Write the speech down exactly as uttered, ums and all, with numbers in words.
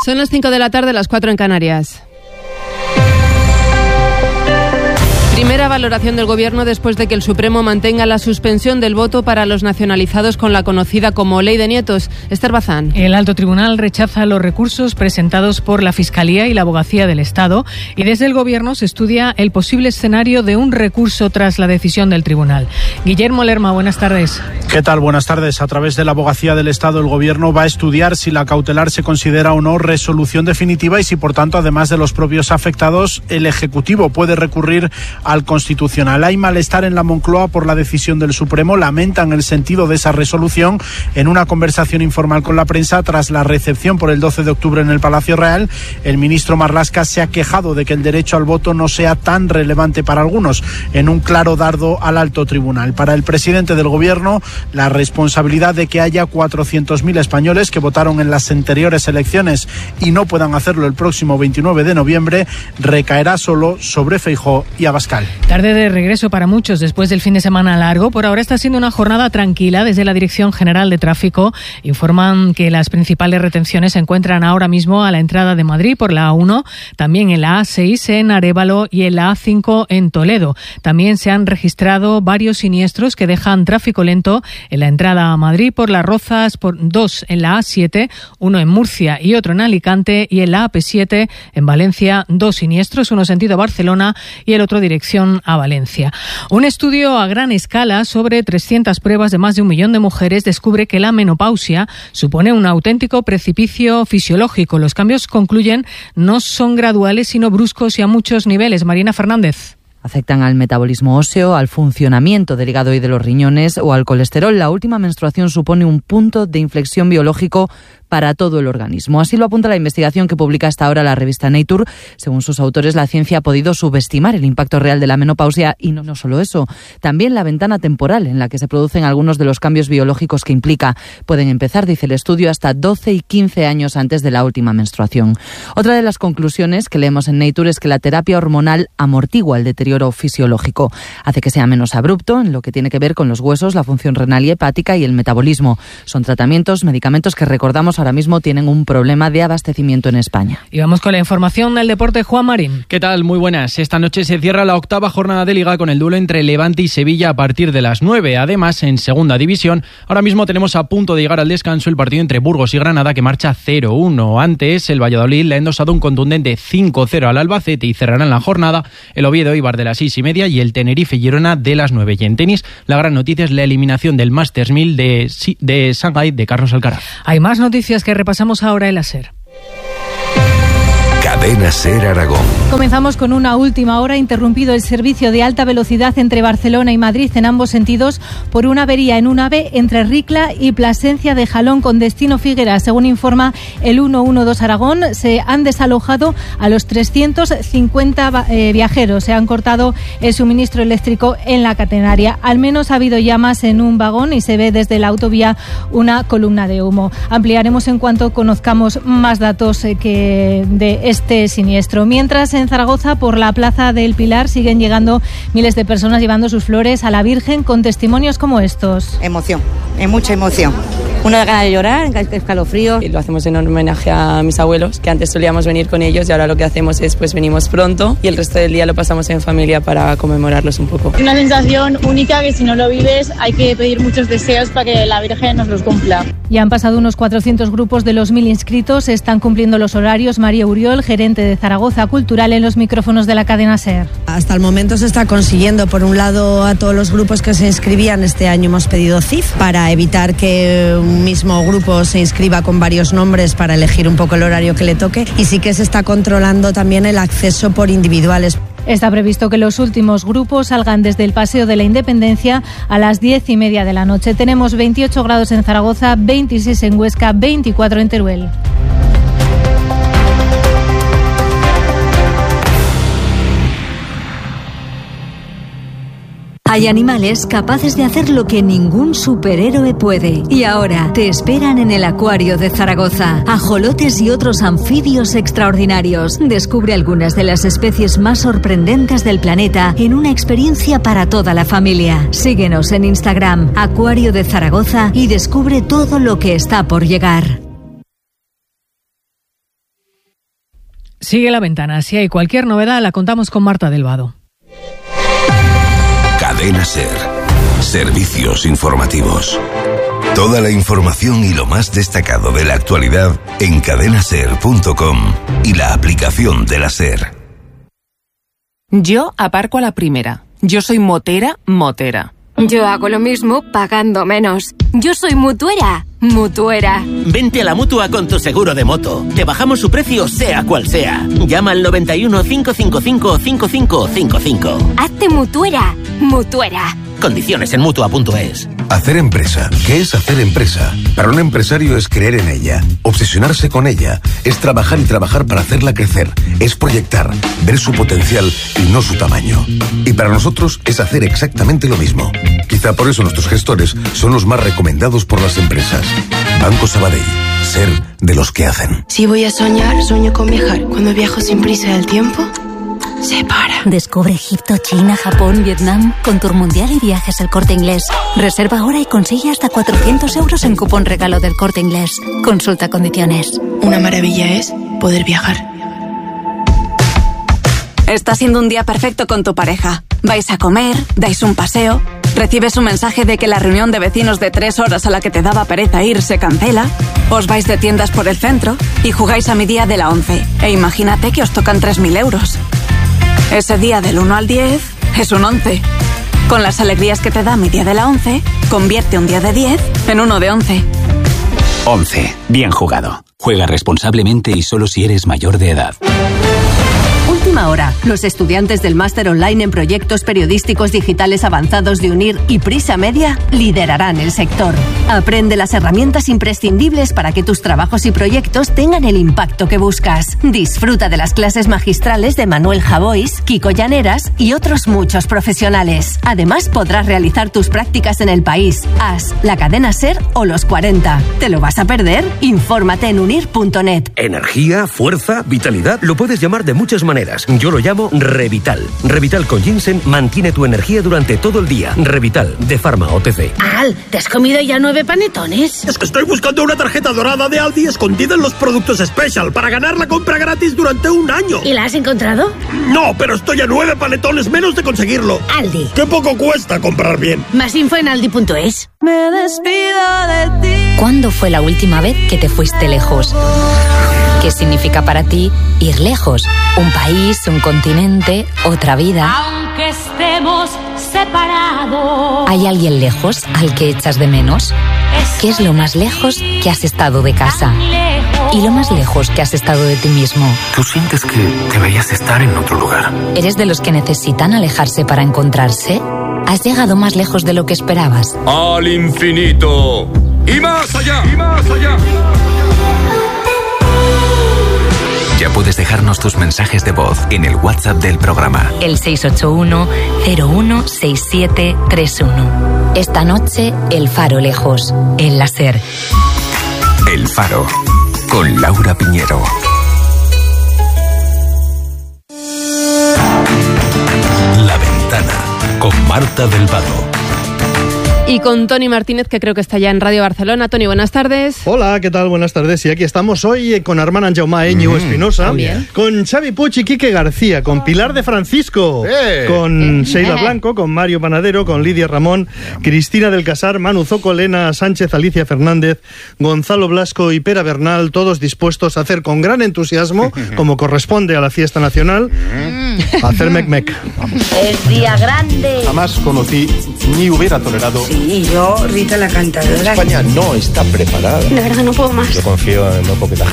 Son las cinco de la tarde, las cuatro en Canarias. Primera valoración del Gobierno después de que el Supremo mantenga la suspensión del voto para los nacionalizados con la conocida como Ley de Nietos. Esther Bazán. El Alto Tribunal rechaza los recursos presentados por la Fiscalía y la Abogacía del Estado y desde el Gobierno se estudia el posible escenario de un recurso tras la decisión del Tribunal. Guillermo Lerma, buenas tardes. ¿Qué tal? Buenas tardes. A través de la Abogacía del Estado, el Gobierno va a estudiar si la cautelar se considera o no resolución definitiva y si, por tanto, además de los propios afectados, el Ejecutivo puede recurrir al Constitucional. Hay malestar en la Moncloa por la decisión del Supremo. Lamentan el sentido de esa resolución. En una conversación informal con la prensa, tras la recepción por el doce de octubre en el Palacio Real, el ministro Marlaska se ha quejado de que el derecho al voto no sea tan relevante para algunos, en un claro dardo al alto tribunal. Para el presidente del Gobierno, la responsabilidad de que haya cuatrocientos mil españoles que votaron en las anteriores elecciones y no puedan hacerlo el próximo veintinueve de noviembre recaerá solo sobre Feijóo y Abascal. Tarde de regreso para muchos después del fin de semana largo. Por ahora está siendo una jornada tranquila. Desde la Dirección General de Tráfico informan que las principales retenciones se encuentran ahora mismo a la entrada de Madrid por la A uno, también en la A seis en Arévalo y en la A cinco en Toledo. También se han registrado varios siniestros que dejan tráfico lento en la entrada a Madrid por Las Rozas, por dos en la A siete, uno en Murcia y otro en Alicante, y en la A P siete en Valencia, dos siniestros, uno sentido Barcelona y el otro dirección a Valencia. Un estudio a gran escala sobre trescientas pruebas de más de un millón de mujeres descubre que la menopausia supone un auténtico precipicio fisiológico. Los cambios, concluyen, no son graduales sino bruscos y a muchos niveles. Marina Fernández. Afectan al metabolismo óseo, al funcionamiento del hígado y de los riñones o al colesterol. La última menstruación supone un punto de inflexión biológico para todo el organismo. Así lo apunta la investigación que publica hasta ahora la revista Nature. Según sus autores, la ciencia ha podido subestimar el impacto real de la menopausia y no, no solo eso, también la ventana temporal en la que se producen algunos de los cambios biológicos que implica. Pueden empezar, dice el estudio, hasta doce y quince años antes de la última menstruación. Otra de las conclusiones que leemos en Nature es que la terapia hormonal amortigua el deterioro fisiológico. Hace que sea menos abrupto en lo que tiene que ver con los huesos, la función renal y hepática y el metabolismo. Son tratamientos, medicamentos que, recordamos, ahora mismo tienen un problema de abastecimiento en España. Y vamos con la información del deporte. Juan Marín. ¿Qué tal? Muy buenas. Esta noche se cierra la octava jornada de Liga con el duelo entre Levante y Sevilla a partir de las nueve. Además, en segunda división, ahora mismo tenemos a punto de llegar al descanso el partido entre Burgos y Granada, que marcha cero uno. Antes, el Valladolid le ha endosado un contundente cinco cero al Albacete y cerrarán la jornada el Oviedo Eibar de las seis y media y el Tenerife Girona de las nueve. Y en tenis, la gran noticia es la eliminación del Masters mil de, de Shanghái de Carlos Alcaraz. Hay más noticias que repasamos ahora en la SER. Cadena SER Aragón. Comenzamos con una última hora. Interrumpido el servicio de alta velocidad entre Barcelona y Madrid en ambos sentidos por una avería en un AVE entre Ricla y Plasencia de Jalón con destino Figueras. Según informa el ciento doce Aragón, se han desalojado a los trescientos cincuenta eh, viajeros. Se han cortado el suministro eléctrico en la catenaria. Al menos ha habido llamas en un vagón y se ve desde la autovía una columna de humo. Ampliaremos en cuanto conozcamos más datos eh, que de este siniestro. Mientras, en Zaragoza, por la Plaza del Pilar, siguen llegando miles de personas llevando sus flores a la Virgen con testimonios como estos. Emoción, es mucha emoción. Una gana de llorar, escalofrío. Y lo hacemos en homenaje a mis abuelos, que antes solíamos venir con ellos y ahora lo que hacemos es pues venimos pronto y el resto del día lo pasamos en familia para conmemorarlos un poco. Es una sensación única que si no lo vives hay que pedir muchos deseos para que la Virgen nos los cumpla. Ya han pasado unos cuatrocientos grupos de los mil inscritos, están cumpliendo los horarios. María Uriol, gerente de Zaragoza Cultural, en los micrófonos de la cadena SER. Hasta el momento se está consiguiendo, por un lado, a todos los grupos que se inscribían. Este año hemos pedido C I F para evitar que un mismo grupo se inscriba con varios nombres para elegir un poco el horario que le toque, y sí que se está controlando también el acceso por individuales. Está previsto que los últimos grupos salgan desde el Paseo de la Independencia a las diez y media de la noche. Tenemos veintiocho grados en Zaragoza, veintiséis en Huesca, veinticuatro en Teruel. Hay animales capaces de hacer lo que ningún superhéroe puede. Y ahora te esperan en el Acuario de Zaragoza. Ajolotes y otros anfibios extraordinarios. Descubre algunas de las especies más sorprendentes del planeta en una experiencia para toda la familia. Síguenos en Instagram, Acuario de Zaragoza, y descubre todo lo que está por llegar. Sigue La Ventana. Si hay cualquier novedad, la contamos con Marta del Vado. Cadena SER. Servicios informativos. Toda la información y lo más destacado de la actualidad en cadena ser punto com y la aplicación de la SER. Yo aparco a la primera. Yo soy motera, motera. Yo hago lo mismo pagando menos. Yo soy mutuera, mutuera. Vente a la Mutua con tu seguro de moto. Te bajamos su precio sea cual sea. Llama al noventa y uno, cinco cinco cinco, cinco cinco cinco cinco. Hazte mutuera, mutuera. Condiciones en mutua punto es. Hacer empresa. ¿Qué es hacer empresa? Para un empresario es creer en ella, obsesionarse con ella, es trabajar y trabajar para hacerla crecer, es proyectar, ver su potencial y no su tamaño. Y para nosotros es hacer exactamente lo mismo. Quizá por eso nuestros gestores son los más recomendados por las empresas. Banco Sabadell. Ser de los que hacen. Si voy a soñar, sueño con viajar. Cuando viajo sin prisa del tiempo, se para. Descubre Egipto, China, Japón, Vietnam con Tour Mundial y Viajes El Corte Inglés. Reserva ahora y consigue hasta cuatrocientos euros en cupón regalo del Corte Inglés. Consulta condiciones. Una maravilla es poder viajar. Está siendo un día perfecto con tu pareja. Vais a comer, dais un paseo, recibes un mensaje de que la reunión de vecinos de tres horas a la que te daba pereza ir se cancela, os vais de tiendas por el centro y jugáis a mi día de la once. E imagínate que os tocan tres mil euros. Ese día del uno al diez es un once. Con las alegrías que te da mi día de la once, convierte un día de diez en uno de once. once. Bien jugado. Juega responsablemente y solo si eres mayor de edad. Última hora. Los estudiantes del máster online en proyectos periodísticos digitales avanzados de UNIR y Prisa Media liderarán el sector. Aprende las herramientas imprescindibles para que tus trabajos y proyectos tengan el impacto que buscas. Disfruta de las clases magistrales de Manuel Javois, Kiko Llaneras y otros muchos profesionales. Además, podrás realizar tus prácticas en el país, A S, la cadena SER o los cuarenta. ¿Te lo vas a perder? Infórmate en unir punto net. Energía, fuerza, vitalidad, lo puedes llamar de muchas maneras. Yo lo llamo Revital. Revital con ginseng mantiene tu energía durante todo el día. Revital, de Pharma O T C. Al, ¿te has comido ya nueve panetones? Es que estoy buscando una tarjeta dorada de Aldi escondida en los productos Special para ganar la compra gratis durante un año. ¿Y la has encontrado? No, pero estoy a nueve panetones menos de conseguirlo. Aldi. Qué poco cuesta comprar bien. Más info en aldi punto es. Me despido de ti. ¿Cuándo fue la última vez que te fuiste lejos? ¿Qué significa para ti ir lejos? Un país, un continente, otra vida. Aunque estemos separados. ¿Hay alguien lejos al que echas de menos? ¿Qué es lo más lejos que has estado de casa? ¿Y lo más lejos que has estado de ti mismo? Tú sientes que deberías estar en otro lugar. ¿Eres de los que necesitan alejarse para encontrarse? ¿Has llegado más lejos de lo que esperabas? Al infinito y más allá, y más allá. Ya puedes dejarnos tus mensajes de voz en el WhatsApp del programa. El seis ocho uno, cero uno seis siete tres uno. Esta noche, El Faro lejos, en la SER. El Faro, con Laura Piñero. La Ventana, con Marta del Vado. Y con Tony Martínez, que creo que está ya en Radio Barcelona. Tony, buenas tardes. Hola, ¿qué tal? Buenas tardes. Y aquí estamos hoy con Armand Anjaumà, Íñigo Espinosa, mm, con Xavi Puig y Quique García, con Pilar de Francisco, eh. con eh. Sheila Blanco, con Mario Panadero, con Lidia Ramón, Cristina del Casar, Manu Zoco, Elena Sánchez, Alicia Fernández, Gonzalo Blasco y Pera Bernal, todos dispuestos a hacer con gran entusiasmo, como corresponde a la fiesta nacional, a hacer mec-mec. Es día grande. Jamás conocí ni hubiera tolerado. Sí, yo, Rita la cantadora. España no está preparada. De verdad no puedo más. Yo confío en muy poquita gente.